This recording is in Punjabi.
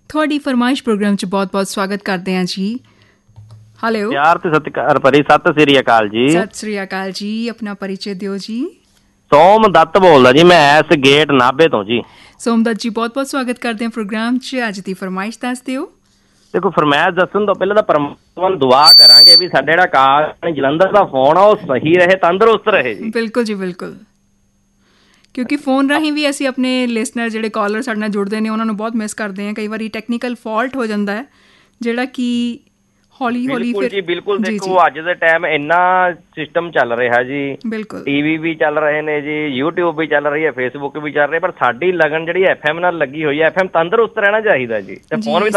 ਤੁਹਾਡੀ ਫਰਮਾਇਸ਼ ਪ੍ਰੋਗਰਾਮ 'ਚ ਬਹੁਤ-ਬਹੁਤ ਸਵਾਗਤ ਕਰਦੇ ਹਾਂ ਜੀ। ਹੈਲੋ, ਪਿਆਰ ਤੇ ਸਤਿਕਾਰ ਭਰੀ ਸਤਿ ਸ੍ਰੀ ਅਕਾਲ ਜੀ। ਸਤਿ ਸ੍ਰੀ ਅਕਾਲ ਜੀ। ਆਪਣਾ ਪਰਿਚੈ ਦਿਓ ਜੀ। ਸੋਮਦੱਤ ਬੋਲਦਾ ਜੀ, ਮੈਂ ਇਸ ਗੇਟ ਨਾਭੇ ਤੋਂ ਜੀ। ਸੋਮਦੱਤ ਜੀ, ਬਹੁਤ-ਬਹੁਤ ਸਵਾਗਤ ਕਰਦੇ ਹਾਂ ਪ੍ਰੋਗਰਾਮ 'ਚ। ਅੱਜ ਦੀ ਫਰਮਾਇਸ਼ ਦੱਸ ਦਿਓ। ਦੇਖੋ, ਫਰਮਾਇਸ਼ ਦੱਸਣ ਤੋਂ ਪਹਿਲਾਂ ਤਾਂ ਪਰਮਾਤਮਾ ਨੂੰ ਦੁਆ ਕਰਾਂਗੇ ਵੀ ਸਾਡਾ ਜਿਹੜਾ ਕਾਲ ਜਲੰਧਰ ਦਾ ਫੋਨ ਆ ਉਹ ਸਹੀ ਰਹੇ, ਤੰਦਰੁਸਤ ਰਹੇ ਜੀ। ਬਿਲਕੁਲ ਜੀ, ਬਿਲਕੁਲ। ਕਿਉਂਕਿ ਫੋਨ ਰਾਹੀਂ ਵੀ ਅਸੀਂ ਆਪਣੇ ਲਿਸਨਰ ਜਿਹੜੇ ਕਾਲਰ ਸਾਡੇ ਨਾਲ ਜੁੜਦੇ ਨੇ ਉਹਨਾਂ ਨੂੰ ਬਹੁਤ ਮਿਸ ਕਰਦੇ ਹਾਂ। ਕਈ ਵਾਰੀ ਟੈਕਨੀਕਲ ਫਾਲਟ ਹੋ ਜਾਂਦਾ ਹੈ ਜਿਹੜਾ ਕਿ ਹੌਲੀ ਹੌਲੀ ਫਿਰ ਜੀ ਬਿਲਕੁਲ। ਦੇਖੋ, ਅੱਜ ਦੇ ਟਾਈਮ ਇੰਨਾ ਸਿਸਟਮ ਚੱਲ ਰਿਹਾ ਜੀ। ਬਿਲਕੁਲ, ਟੀਵੀ ਵੀ ਚੱਲ ਰਹੇ ਨੇ ਜੀ, YouTube ਵੀ ਚੱਲ ਰਹੀ ਹੈ, Facebook ਵੀ ਚੱਲ ਰਹੀ ਹੈ, ਪਰ ਸਾਡੀ ਲਗਨ ਜਿਹੜੀ FM ਨਾਲ ਲੱਗੀ ਹੋਈ ਹੈ। FM ਤੰਦਰੁਸਤ ਰਹਿਣਾ ਚਾਹੀਦਾ ਜੀ, ਤੇ ਫੋਨ ਵੀ